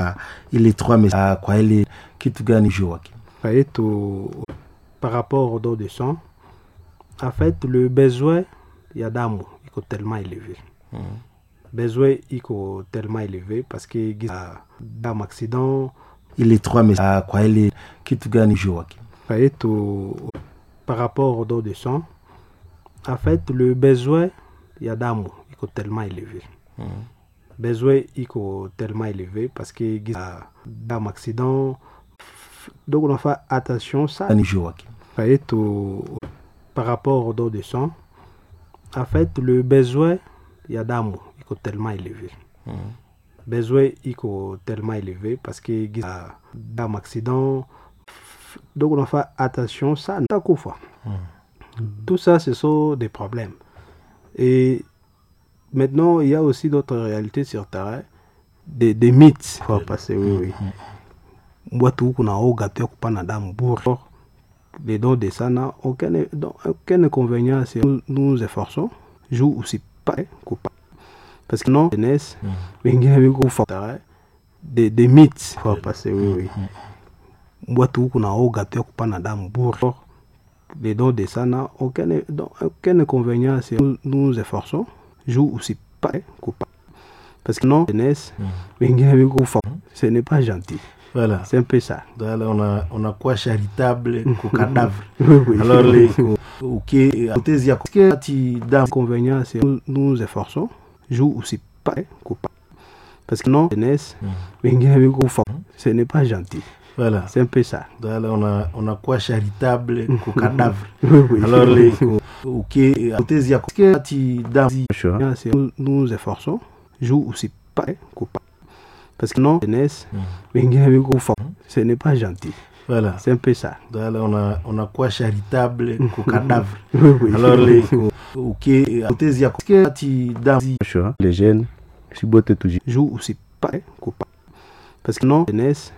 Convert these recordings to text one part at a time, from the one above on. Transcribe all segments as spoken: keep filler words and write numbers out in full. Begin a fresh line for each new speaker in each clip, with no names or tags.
Ile trois messages kwa ile kitu gani Joakim?
Par rapport au don de sang, en fait, le besoin il y a d'amour, il est tellement élevé. Mm. Besoin il est tellement élevé parce que il y a un accident.
Ile trois messages kwa ile kitu gani Joakim?
Par rapport au don de sang, en fait, le besoin il y a d'amour, il est tellement élevé. Mm. Besoin il est tellement élevé parce que il y a un accident. Donc on fait attention ça. Tout, par rapport au don de sang, en fait, le besoin il y a d'amour, il est tellement élevé. Mm. Besoin il est tellement élevé parce que il y a un accident. Donc on fait attention ça. Mm. Tout ça, ce sont des problèmes. Et maintenant, il y a aussi d'autres réalités sur terrain, des, des mythes. Il faut passer, oui, oui. Watu kuna oga te kupana damu bure. Les dons de ça n'a aucun, aucun inconvénient si nous nous efforçons, joue aussi pas coupable. Parce que non, jeunesse, wengine wiko terrain, des des mythes. Il faut passer, oui, oui. Watu kuna oga te kupana damu bure. Les dons de ça n'a aucun, aucun inconvénient si nous nous efforçons, joue aussi pas coupable. Parce que non, jeunesse, wengine wiko ce n'est pas gentil.
Voilà.
C'est un peu ça.
Là, on a, on a quoi charitable qu'au cadavre. Oui. Alors, les, ok, hypothèse, il y a
inconvénient, c'est nous nous efforçons, joue aussi pas coupable. Parce que non, jeunesse, ce n'est pas gentil.
Voilà.
C'est un peu ça.
Là, on a, on a quoi charitable qu'au cadavre. Oui. Alors, les, ok, hypothèse, il y a
c'est nous nous efforçons, joue aussi pas coupable. Parce que non, jeunesse, ce n'est pas gentil.
Voilà.
C'est un peu ça.
Là, on a, on a quoi charitable qu'au cadavre. Oui. Alors, les, ok, hypothèse, il y a
les jeunes, si botte toujours, joue aussi pas coupable. Parce que non, jeunesse,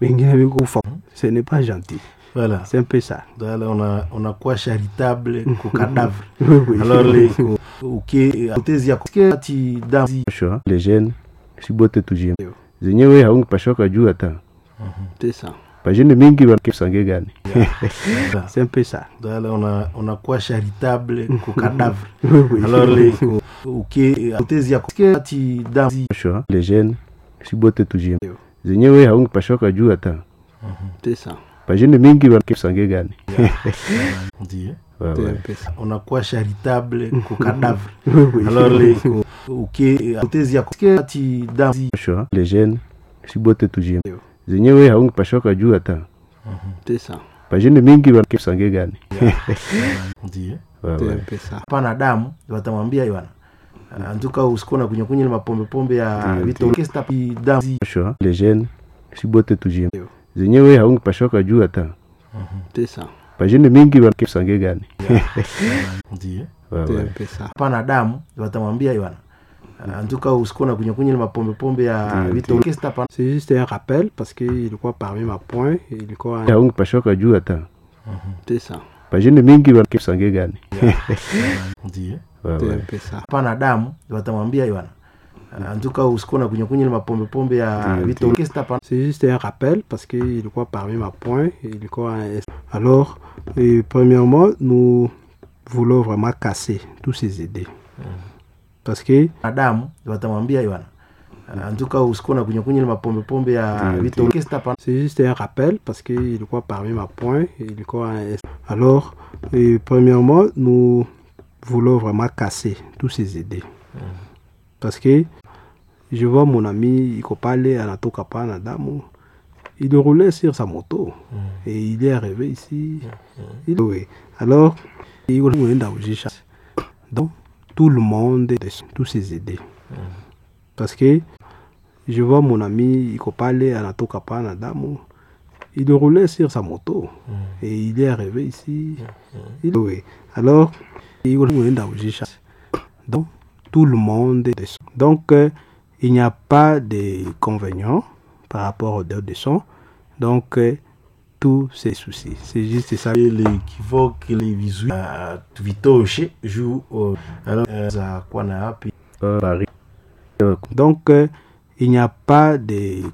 ce n'est pas gentil.
Voilà.
C'est un peu ça.
Là, on a, on a quoi charitable qu'au cadavre. Oui. Alors, les, ok, hypothèse, il y a
les jeunes, si botte toujours. Zenyewe haungi pashoka juu hata. C'est ça. Pajine mingi wanakisange gani. C'est un peu ça.
Là, on a, on a quoi charitable qu'au cadavre. Oui. Alors, les, ok, hypothèse, il y a
les jeunes, si botte toujours. Zenyewe haungi pashoka juu hata. C'est ça. Pajine mingi wanakisange gani.
On dit, ouais, ouais. On a quoi charitable qu'au cadavre. Oui. Alors, les, ok, hypothèse, il y a
les jeunes, si botte toujours. Zenyewe haungi pashoka juu hata. C'est ça. Pajine mingi wanakisange gani.
On dit, ouais, ouais. Pana damu, watamwambia Yohana. Antuka usikona kunywa kunywa mapombe pombe ya vitu orchestra damu.
Les jeunes, si botte toujours. Zenyewe haungi pashoka juu hata. C'est ça. Pajine mingi wanakisange gani.
On dit, ouais, ouais. Pana damu, watamwambia Yohana. En tout cas, usikona kunywa kunywa mapombe pombe ya vitu orchestra.
C'est juste un rappel parce que il quoi parmi ma point, il quoi
haungi pashoka juu hata.
C'est ça.
Pajine mingi wanakisange gani. On dit, ouais, ouais. Pana damu, watamwambia Yohana. En tout cas, usikona kunywa kunywa mapombe pombe ya vitu orchestra.
C'est juste un rappel parce que il quoi parmi ma point, il quoi alors et premièrement, nous voulons vraiment casser tous ces idées. Mm. Parce que
Adamu watamwambia Yohana. En tout cas, usikona kunywa kunywa mapombe pombe ya vitu orchestra.
C'est juste un rappel parce que il quoi parmi ma point, il quoi alors et premièrement, nous voulons vraiment casser tous ces idées. Mm. Parce que je vois mon ami, il parler à Natoka Pana Damu. Il roulait sur sa moto mm. et il est arrivé ici. Mm. Il... Oui. Alors, il est donc tout le monde, tous ces idées. Mm. Parce que je vois mon ami, il parler à Natoka Pana Damu. Il roulait sur sa moto mm. et il est arrivé ici. Mm. Il... Oui. Alors, il est donc tout le monde. Donc, euh, il n'y a pas d'inconvénients par rapport aux deux de son. Donc, euh, tous ces soucis. C'est juste ça.
L'équivoque, les visuels, Vitoche joue alors à quoi n'a pas.
Donc, euh, il n'y a pas de